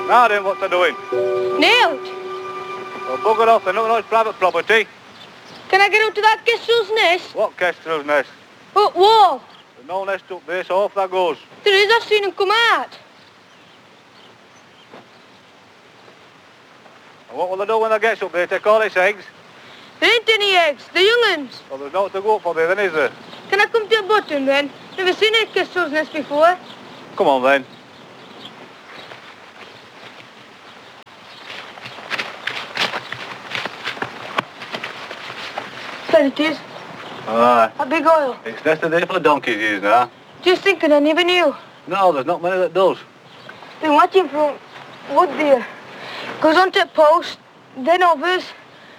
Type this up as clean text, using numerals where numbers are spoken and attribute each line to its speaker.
Speaker 1: Now then, what's they doing?
Speaker 2: Nailed.
Speaker 1: Well, bugger off, they're not on private property.
Speaker 2: Can I get up to that kestrel's nest?
Speaker 1: What kestrel's nest?
Speaker 2: Up wall.
Speaker 1: There's no nest up there, so off that goes.
Speaker 2: There is, I've seen him come out.
Speaker 1: And what will they do when they get up there? Take all its eggs?
Speaker 2: There ain't any eggs, the young uns.
Speaker 1: Well, there's no to go up for there then, is there?
Speaker 2: Can I come to a button then? Never seen a kestrel's nest before.
Speaker 1: Come on then.
Speaker 2: There it is.
Speaker 1: Aye.
Speaker 2: A big oil.
Speaker 1: It's nested there for donkey's years now.
Speaker 2: Just thinking, I never knew.
Speaker 1: No, there's not many that does.
Speaker 2: Been watching from wood there. Goes on to a post, then others.